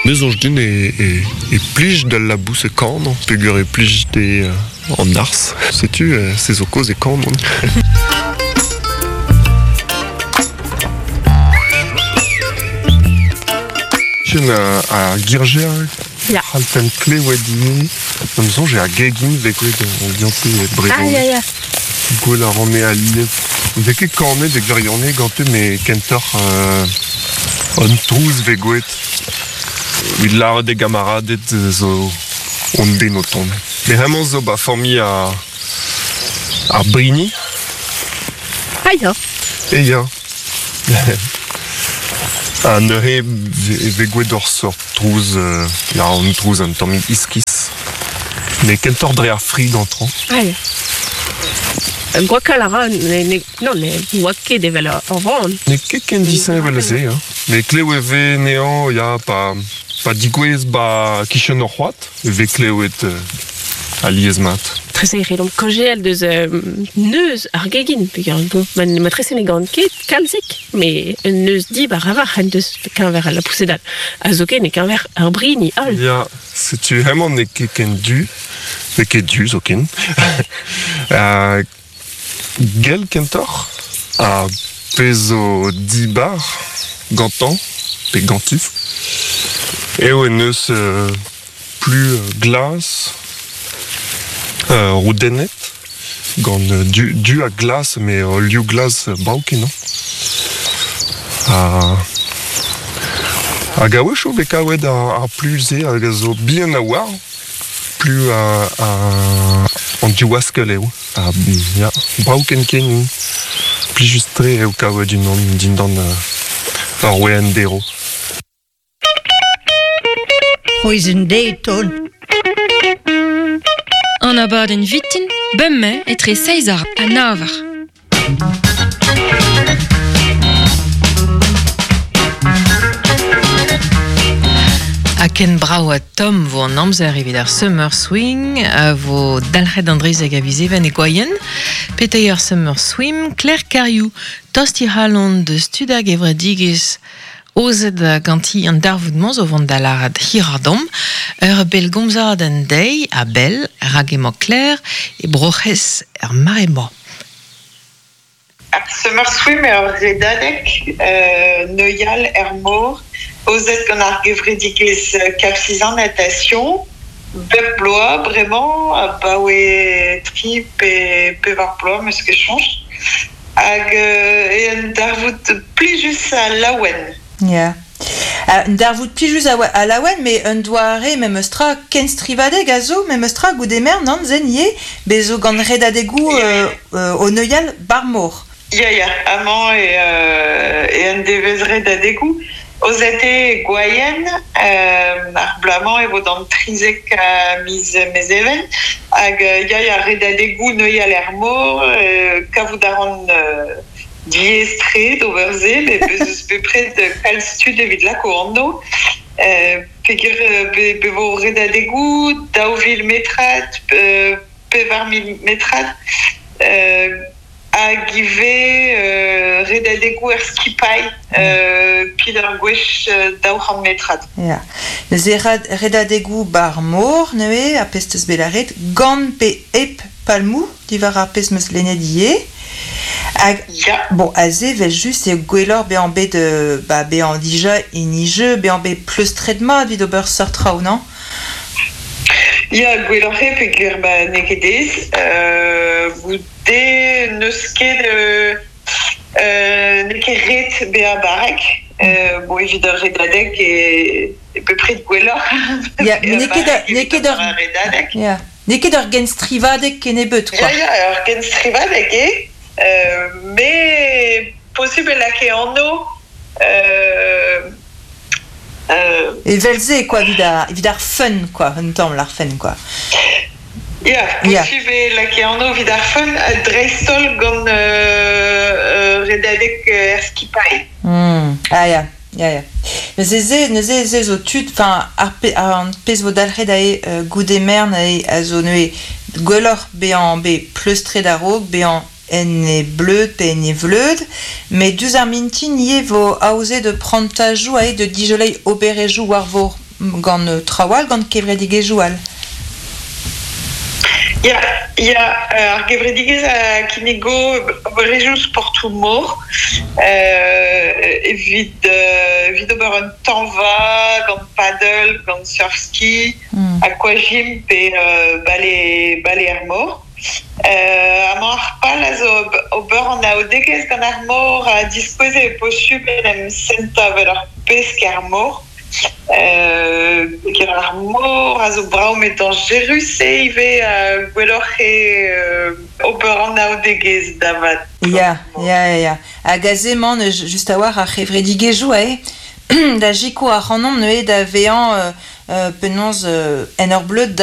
Neus onj din e plij da labous e kant, peogwir e plij de an ars. Setu, se zo koz e kant. Ken a girger, halten klevet dini, amzon j'ai a gegin vekouet an diante bregon. Gwell a rame a liet. Veket kanet e gvirionne gante me kentor an trouz vekouet. Vid lare de gamaradet zo on den o ton. Me hemañ zo ba formi ar brini. Aia. Eia. A neuze vegouet d'or sort trouz, an trouz an tammig iskis. Me kentor dre ar frig antran. Aia. Gwakal a ran, ne gwake devel ar ran. Ne ket ken disan evel ze, me kleweve nean, ya pa digouez ba kichen ur c'hoat, ve klewet aliez mat. Trese dom kojel deus neus ar gegin, ma trese ne gant ket kalzik, me neus di bar avar en deus kan ver la poussedat. A zo ket ne kan ver ar brini al. Ya, setu hemañ ne ket ken du, ne ket du zo ken. Gel kentor a pezo di bar gantan, pe gantif. Eo en eus plus glace, roudenet, gant du a glace, mais liu glace baoken. A gawech o bekaouet ar pluze a zo bien a war, plus an diwaskel eo. Ya, baoken ken, plus justre eo kaouet din dan ar oen dero. Roizen deiton. An abadenn vitin, bemme etre 6 ar a 9 ar. A ken brao a tom vo an amzer evit ar Summer Swing, a vo dalc'het Andriz hag a vizeven e goyen, petei ar Summer Swim, Claire Cariou, tosti halon de studag evredigez ozet ganti an darvoudman zo vant dalarad hirardom, ur bel gomzad an dei a bel, rag emañ Claire, e broc'hez ar marema. Summer Swim ur redadek, neuial mor, ozet gant ar gevredigez kapsizan natation, bep bloa, bremañ, a baoe tri pe var bloa, meus ket chanj, hag en darvoud plijus a laouen. Ya. Un darvoud plijus a laouen, me un doare me meustra ken strivadeg a zo, me meustra goudemer nan zen ye, bezo gant redadegou o neuial barmor. Ya, amañ e an devez redadegou. Ozete goyen, ar blamañ e vo d'an trizek a miz mez even, hag ya redadegou neuial mor, kavout a ran diestre d'overze, mais bezus bepred kal stud evit lako anno, peogwir be vo redadegou, daouvil metrat, pe var metrat, hag ive redadegou skipay, pil ar gwech daouc'han metrat. Ya. Neuze redadegou bar mor, neue, a pestez belaret, gant pe ep palmou, divar ar pez meus lennet ie. Bon, aze vel just e gwellor be an bet be an dija e nije, be an bet plus tredma vid ober sortra ou nan? Ya, gwellor e peogwir ne kedez, goude neus ket ne ket ret be a barek, bo evit ur redadek e pepred gwellor. Ya, ne ket ur gen strivadek ken ebet, quoi. Ya, ur gen strivadek mais possible lake anno et velze quoi vid ar fun quoi un tamm l'ar fun quoi. Ya, possible lake anno vid ar fun dreistol gant redadek skipay. Ya. Neus eze zo tud, ar pez vo dalc'het ae goudemer a zo neue gwellor be an be pleustret a rog, be an en e bleud pe en e vleud, mais duz ar mintin ie vo aoze de prantajou ae de dijolei oberejou war vor gant trawal gant kevredigejoual. Ja, ar gevredigez a kinigo rejous portou mor, vid ober un tanva, gant paddle, gant surfski, aquagym pe bale ar mor. Ama ar pal a zo ober an aodegez gant ar mor a dispoze e posub em senta vel ar pesk ar mor. Ar mor a zo brao met an jeruseive a gwelloc'he ober an aodegez davat. Ya. Hag a zemant just a war ar c'hevredigezhou da jiko ar c'hanomp neuze da vean penonz en ur bleud